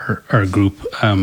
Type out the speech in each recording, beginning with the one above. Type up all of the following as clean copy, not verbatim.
our group.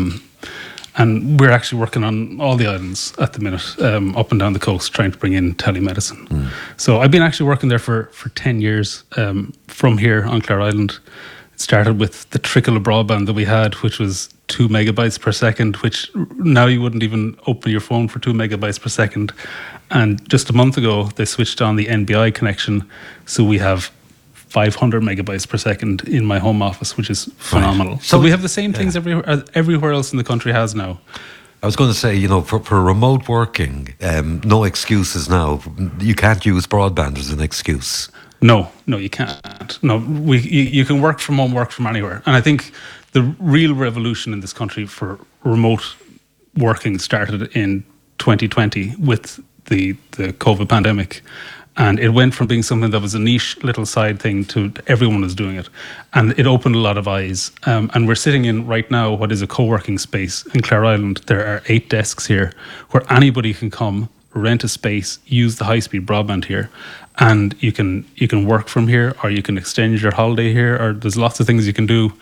And we're actually working on all the islands at the minute, up and down the coast, trying to bring in telemedicine. So I've been actually working there for 10 years from here on Clare Island. It started with the trickle of broadband that we had, which was 2 megabytes per second, which now you wouldn't even open your phone for 2 megabytes per second. And just a month ago, they switched on the NBI connection. So we have 500 megabytes per second in my home office, which is phenomenal. Right. So we have the same things everywhere else in the country has now. I was going to say, for remote working, no excuses now. You can't use broadband as an excuse. No, you can't. No, you can work from home, work from anywhere. And I think the real revolution in this country for remote working started in 2020 with the COVID pandemic. And it went from being something that was a niche little side thing to everyone was doing it. And it opened a lot of eyes. And we're sitting in right now what is a co-working space in Clare Island. There are 8 desks here where anybody can come, rent a space, use the high-speed broadband here. And you can work from here, or you can extend your holiday here, or there's lots of things you can do.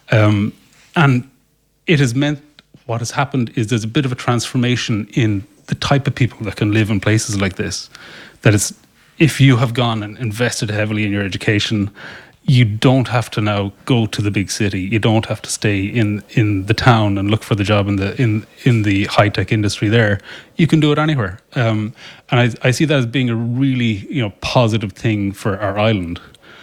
And it has meant what has happened is there's a bit of a transformation in the type of people that can live in places like this. That it's, if you have gone and invested heavily in your education, you don't have to now go to the big city. You don't have to stay in the town and look for the job in the high tech industry there. You can do it anywhere, and I see that as being a really positive thing for our island.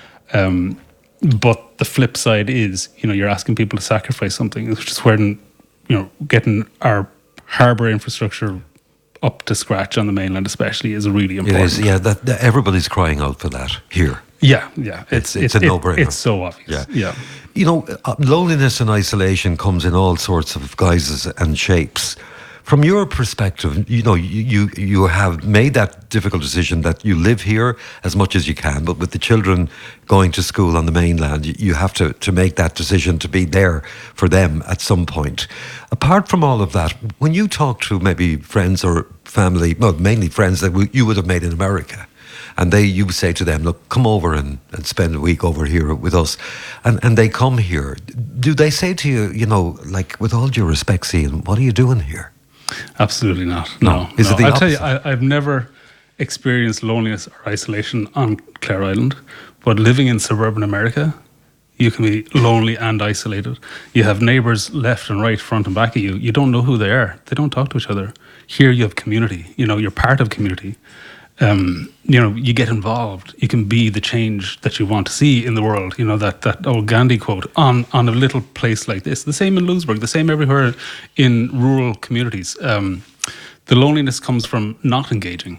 But the flip side is you're asking people to sacrifice something, which is when getting our harbour infrastructure up to scratch on the mainland especially is really important. It is, yeah. That everybody's crying out for that here. Yeah. It's a no-brainer. It's so obvious. Yeah. Loneliness and isolation comes in all sorts of guises and shapes. From your perspective, you have made that difficult decision that you live here as much as you can, but with the children going to school on the mainland, you have to make that decision to be there for them at some point. Apart from all of that, when you talk to maybe friends or family, well, mainly friends that you would have made in America, and you say to them, look, come over and spend a week over here with us, and they come here, do they say to you, like, with all due respect, Cian, what are you doing here? Absolutely not. No. Is it the I'll opposite? tell you, I've never experienced loneliness or isolation on Clare Island, but living in suburban America, you can be lonely and isolated. You have neighbours left and right, front and back of you. You don't know who they are. They don't talk to each other. Here you have community. You're part of community. You get involved. You can be the change that you want to see in the world. That old Gandhi quote on a little place like this. The same in Louisburgh, the same everywhere in rural communities. The loneliness comes from not engaging.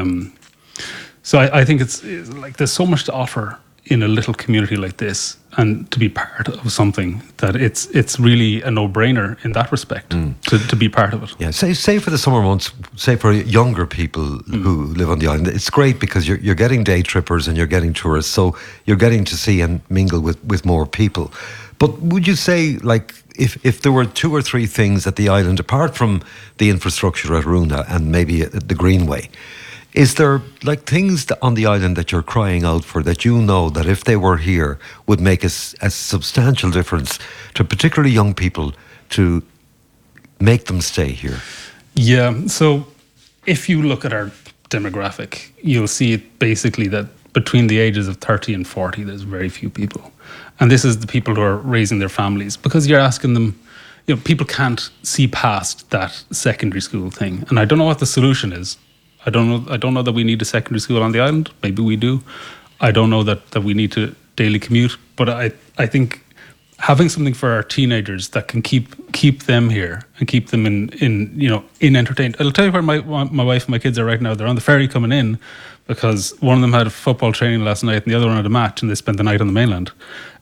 So I think it's like there's so much to offer in a little community like this, and to be part of something that it's really a no-brainer in that respect to be part of it. Yeah, say for the summer months, say for younger people who live on the island, it's great because you're getting day trippers and you're getting tourists, so you're getting to see and mingle with more people. But would you say, like, if there were 2 or 3 things at the island, apart from the infrastructure at Roona and maybe the Greenway, is there like things on the island that you're crying out for that that if they were here would make a substantial difference to particularly young people to make them stay here? Yeah, so if you look at our demographic, you'll see it basically that between the ages of 30 and 40, there's very few people. And this is the people who are raising their families, because you're asking them, people can't see past that secondary school thing. And I don't know what the solution is. I don't know that we need a secondary school on the island. Maybe we do. I don't know that we need to daily commute. But I think having something for our teenagers that can keep them here and keep them in entertained. I'll tell you where my wife and my kids are right now. They're on the ferry coming in because one of them had football training last night and the other one had a match, and they spent the night on the mainland.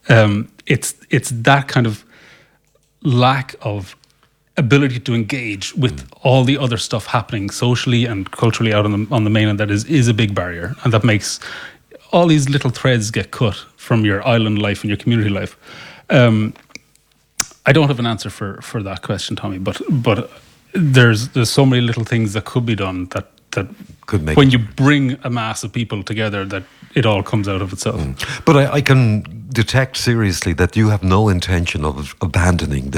It's that kind of lack of ability to engage with all the other stuff happening socially and culturally out on the mainland that is a big barrier, and that makes all these little threads get cut from your island life and your community life. I don't have an answer for that question, Tommy, but there's so many little things that could be done that could make when you bring a mass of people together, that it all comes out of itself. But I can detect seriously that you have no intention of abandoning